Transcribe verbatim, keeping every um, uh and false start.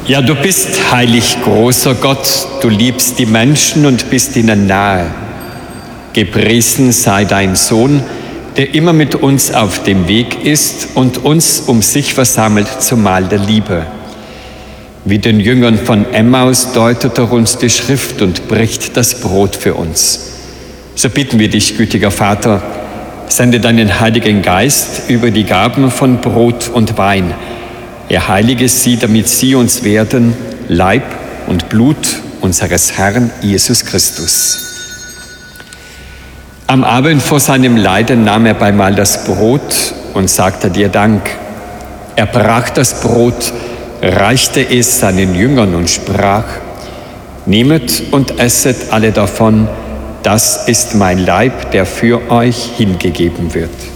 Ja, du bist heilig großer Gott, du liebst die Menschen und bist ihnen nahe. Gepriesen sei dein Sohn, der immer mit uns auf dem Weg ist und uns um sich versammelt zum Mahl der Liebe. Wie den Jüngern von Emmaus deutet er uns die Schrift und bricht das Brot für uns. So bitten wir dich, gütiger Vater, sende deinen Heiligen Geist über die Gaben von Brot und Wein. Er heilige sie, damit sie uns werden Leib und Blut unseres Herrn Jesus Christus. Am Abend vor seinem Leiden nahm er beim Mahl das Brot und sagte dir Dank. Er brach das Brot, reichte es seinen Jüngern und sprach: Nehmet und esset alle davon, das ist mein Leib, der für euch hingegeben wird.